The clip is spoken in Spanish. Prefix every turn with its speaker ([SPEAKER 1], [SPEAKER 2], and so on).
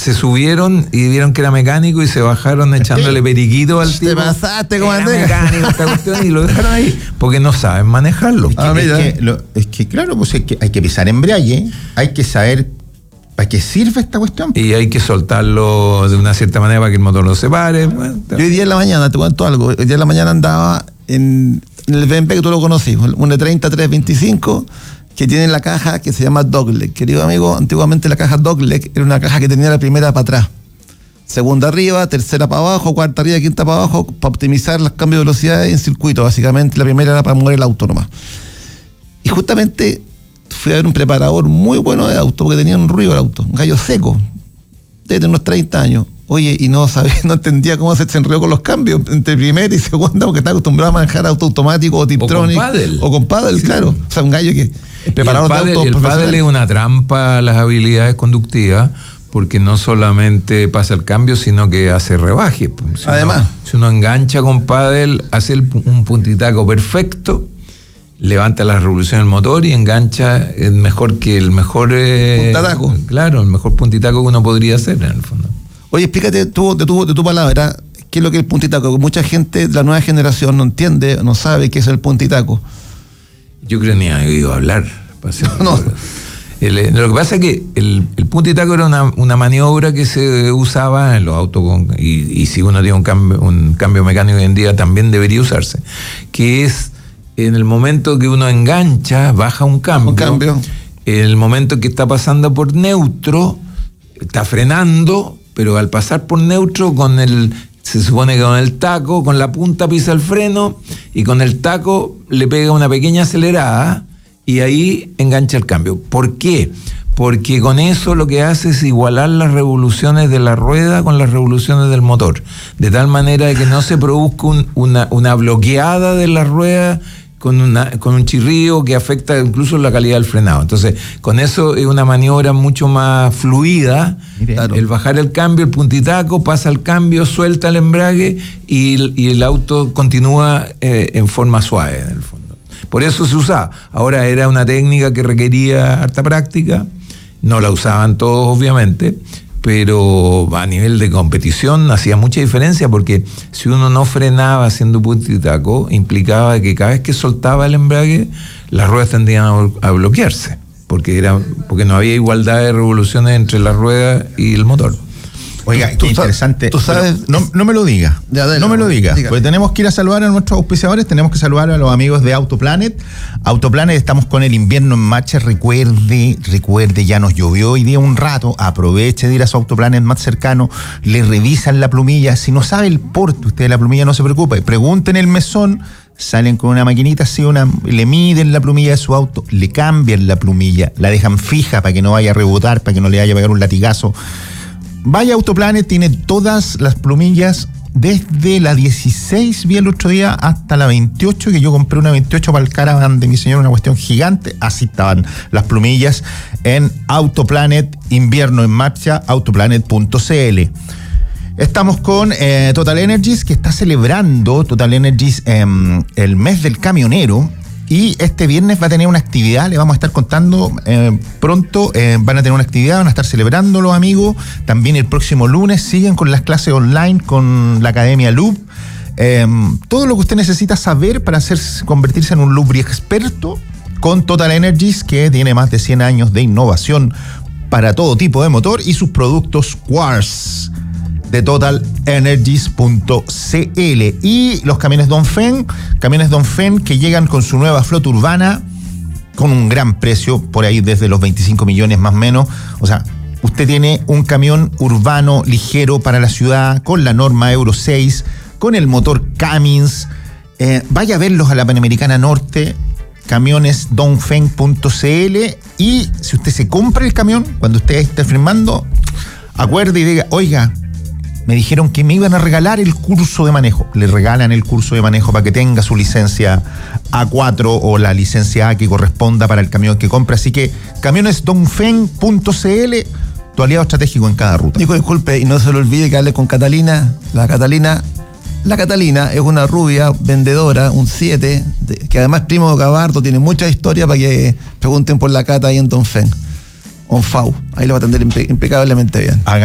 [SPEAKER 1] se subieron y vieron que era mecánico y se bajaron echándole periquito al tipo.
[SPEAKER 2] Te pasaste, comandante.
[SPEAKER 1] Era mecánico esta cuestión y lo dejaron ahí porque no saben manejarlo.
[SPEAKER 3] Es que claro, pues es que hay que pisar embrague, hay que saber para qué sirve esta cuestión.
[SPEAKER 1] Y hay que soltarlo de una cierta manera para que el motor lo separe. Bueno,
[SPEAKER 2] yo hoy día en la mañana, te cuento algo, hoy día en la mañana andaba en el BMP que tú lo conocí, un E30 325 que tiene en la caja que se llama Dogleg. Querido amigo, antiguamente la caja Dogleg era una caja que tenía la primera para atrás, segunda arriba, tercera para abajo, cuarta arriba, quinta para abajo, para optimizar los cambios de velocidad en circuito. Básicamente la primera era para mover el auto nomás. Y justamente fui a ver un preparador muy bueno de auto porque tenía un ruido el auto, un gallo seco, desde unos 30 años. Oye, y no entendía cómo se enredó con los cambios entre primera y segunda, porque estaba acostumbrado a manejar auto automático o Tiptronic. O con paddle, sí. Claro. O sea, un gallo que preparador de autos.
[SPEAKER 1] El paddle es una trampa a las habilidades conductivas, porque no solamente pasa el cambio, sino que hace rebaje.
[SPEAKER 2] Además.
[SPEAKER 1] Si uno engancha con paddle, hace un puntitaco perfecto, levanta la revolución del motor y engancha mejor que el mejor
[SPEAKER 2] puntitaco.
[SPEAKER 1] Claro, el mejor puntitaco que uno podría hacer en el fondo.
[SPEAKER 2] Oye, explícate de tu palabra, ¿qué es lo que es el puntitaco? Porque mucha gente de la nueva generación no entiende, no sabe qué es el puntitaco.
[SPEAKER 1] Yo creo que ni he oído hablar.
[SPEAKER 2] No.
[SPEAKER 1] Lo que pasa es que el puntitaco era una maniobra que se usaba en los autos y si uno tiene un cambio mecánico hoy en día también debería usarse, que es en el momento que uno engancha, baja un cambio. En el momento que está pasando por neutro, está frenando, pero al pasar por neutro, se supone que con el taco, con la punta pisa el freno y con el taco le pega una pequeña acelerada y ahí engancha el cambio. ¿Por qué? Porque con eso lo que hace es igualar las revoluciones de la rueda con las revoluciones del motor, de tal manera que no se produzca una bloqueada de la rueda con un chirrío que afecta incluso la calidad del frenado. Entonces, con eso es una maniobra mucho más fluida. Claro. El bajar el cambio, el puntitaco, pasa el cambio, suelta el embrague y el auto continúa en forma suave, en el fondo. Por eso se usaba. Ahora era una técnica que requería harta práctica, no la usaban todos, obviamente, pero a nivel de competición hacía mucha diferencia, porque si uno no frenaba haciendo puntitaco, implicaba que cada vez que soltaba el embrague, las ruedas tendían a bloquearse, porque no había igualdad de revoluciones entre la rueda y el motor.
[SPEAKER 3] Oiga, qué interesante.
[SPEAKER 2] Tú sabes,
[SPEAKER 3] no me lo diga. No me lo diga. Porque tenemos que ir a saludar a nuestros auspiciadores, tenemos que saludar a los amigos de Autoplanet. Autoplanet, estamos con el invierno en marcha. Recuerde, ya nos llovió hoy día un rato. Aproveche de ir a su Autoplanet más cercano. Le revisan la plumilla. Si no sabe el porte usted de la plumilla, no se preocupe. Pregunten el mesón. Salen con una maquinita así, le miden la plumilla de su auto, le cambian la plumilla, la dejan fija para que no vaya a rebotar, para que no le vaya a pegar un latigazo. Vaya Autoplanet, tiene todas las plumillas, desde la 16 vi el otro día hasta la 28, que yo compré una 28 para el caravan de mi señor, una cuestión gigante. Así estaban las plumillas en Autoplanet, invierno en marcha, autoplanet.cl. Estamos con Total Energies, que está celebrando Total Energies el mes del camionero. Y este viernes va a tener una actividad, le vamos a estar contando pronto, van a tener una actividad, van a estar celebrando los amigos. También el próximo lunes siguen con las clases online con la Academia Loop. Todo lo que usted necesita saber para convertirse en un Lubri experto con Total Energies, que tiene más de 100 años de innovación para todo tipo de motor, y sus productos Quartz de totalenergies.cl. Y los camiones Dongfeng que llegan con su nueva flota urbana con un gran precio, por ahí desde los 25 millones más o menos. O sea, usted tiene un camión urbano ligero para la ciudad con la norma Euro 6, con el motor Cummins. Vaya a verlos a la Panamericana Norte, camionesdongfeng.cl. Y si usted se compra el camión, cuando usted esté firmando, acuerde y diga: oiga, me dijeron que me iban a regalar el curso de manejo. Le regalan el curso de manejo para que tenga su licencia A4 o la licencia A que corresponda para el camión que compra. Así que camionesdongfeng.cl, tu aliado estratégico en cada ruta.
[SPEAKER 2] Nico, disculpe, y no se le olvide que hable con Catalina. La Catalina es una rubia vendedora, un 7, que además es primo de Gabardo, tiene mucha historia, para que pregunten por la Cata ahí en Dongfeng. On FAU, ahí lo va a atender impecablemente bien.